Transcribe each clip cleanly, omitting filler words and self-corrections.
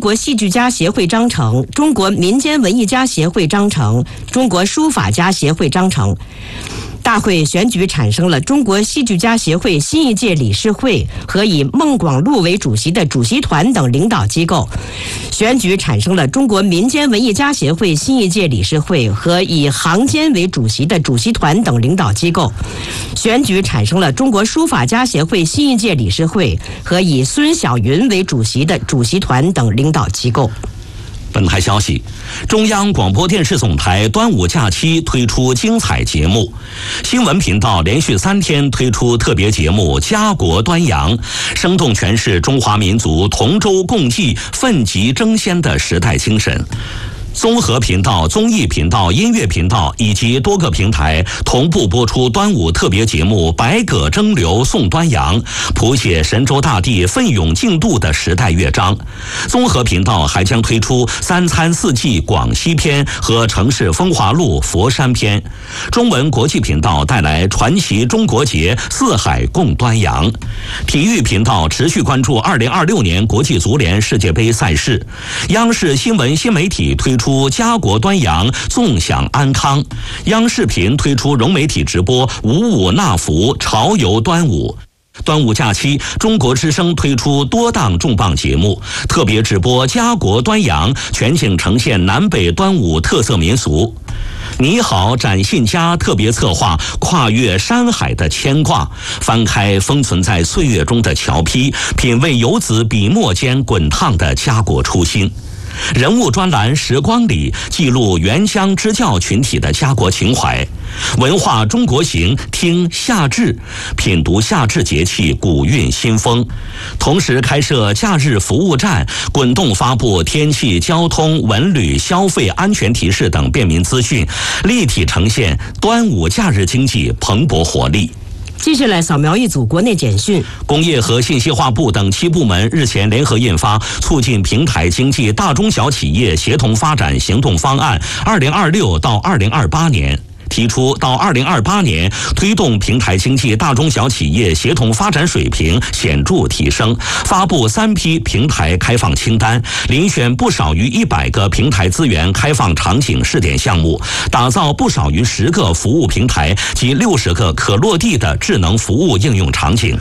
国戏剧家协会章程、中国民间文艺家协会章程、中国书法家协会章程。大会选举产生了中国戏剧家协会新一届理事会和以孟广禄为主席的主席团等领导机构。选举产生了中国民间文艺家协会新一届理事会和以杭坚为主席的主席团等领导机构。选举产生了中国书法家协会新一届理事会和以孙晓云为主席的主席团等领导机构。 本台消息，中央广播电视总台端午假期推出精彩节目，新闻频道连续3天推出特别节目《家国端阳》，生动诠释中华民族同舟共济、奋楫争先的时代精神。综合频道、综艺频道、音乐频道以及多个平台同步播出端午特别节目《百舸争流送端阳》，谱写神州大地奋勇竞渡的时代乐章。综合频道还将推出3餐4季广西篇和城市风华录佛山篇。中文国际频道带来传奇中国节四海共端阳。体育频道持续关注2026年国际足联世界杯赛事。央视新闻新媒体推出家国端阳，纵享安康。央视频推出融媒体直播五五纳福，潮游端午。端午假期，中国之声推出多档重磅节目，特别直播家国端阳，全景呈现南北端午特色民俗。你好展信佳特别策划跨越山海的牵挂，翻开封存在岁月中的桥批，品味游子笔墨间滚烫的家国初心。人物专栏时光里记录原乡支教群体的家国情怀。文化中国行，听夏至，品读夏至节气古韵新风。同时开设假日服务站，滚动发布天气、交通、文旅、消费安全提示等便民资讯，立体呈现端午假日经济蓬勃活力。 接下来扫描一组国内简讯。 工业和信息化部等7部门日前联合印发《促进平台经济大中小企业协同发展行动方案（2026到2028年）》。提出到2028年推动平台经济大中小企业协同发展水平显著提升，发布3批平台开放清单，遴选不少于100个平台资源开放场景试点项目，打造不少于10个服务平台及60个可落地的智能服务应用场景。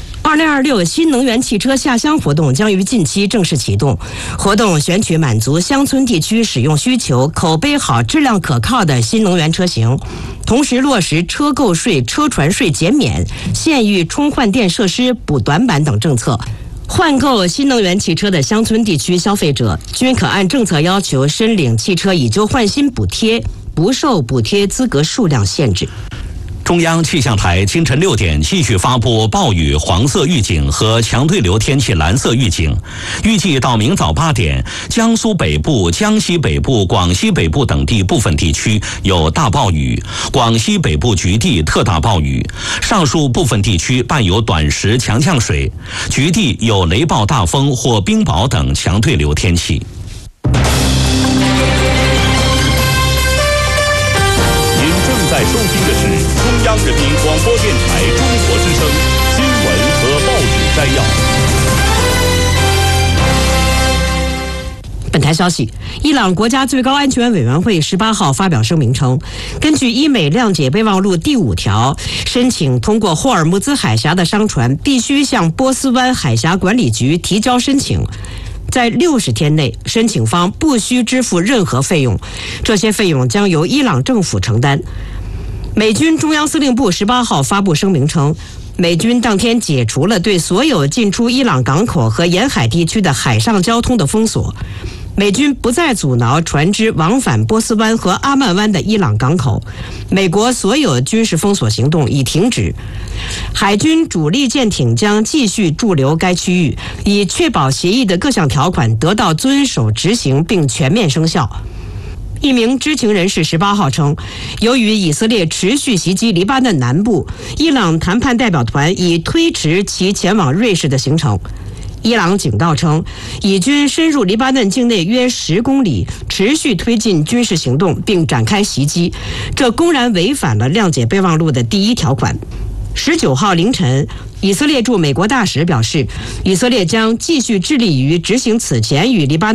2026新能源汽车下乡活动将于近期正式启动。活动选取满足乡村地区使用需求、口碑好、质量可靠的新能源车型，同时落实车购税、车船税减免、县域充换电设施补短板等政策。换购新能源汽车的乡村地区消费者均可按政策要求申领汽车以旧换新补贴，不受补贴资格数量限制。 中央气象台清晨6点继续发布暴雨黄色预警和强对流天气蓝色预警，预计到明早8点，江苏北部、江西北部、广西北部等地部分地区有大暴雨，广西北部局地特大暴雨，上述部分地区伴有短时强降水，局地有雷暴大风或冰雹等强对流天气。 您正在收听的是中央人民广播电台中国之声新闻和报纸摘要。 本台消息，伊朗国家最高安全委员会18号发表声明称，根据伊美谅解备忘录第5条，申请通过霍尔木兹海峡的商船必须向波斯湾海峡管理局提交申请。在60天内，申请方不需支付任何费用，这些费用将由伊朗政府承担。美军中央司令部18号发布声明称，美军当天解除了对所有进出伊朗港口和沿海地区的海上交通的封锁。美军不再阻挠船只往返波斯湾和阿曼湾的伊朗港口，美国所有军事封锁行动已停止。海军主力舰艇将继续驻留该区域，以确保协议的各项条款得到遵守执行并全面生效。一名知情人士18号称，由于以色列持续袭击黎巴嫩南部，伊朗谈判代表团已推迟其前往瑞士的行程。伊朗警告称，以军深入黎巴嫩境内约10公里，持续推进军事行动并展开袭击，这公然违反了谅解备忘录的第1条款。19号凌晨，以色列驻美国大使表示，以色列将继续致力于执行此前与黎巴嫩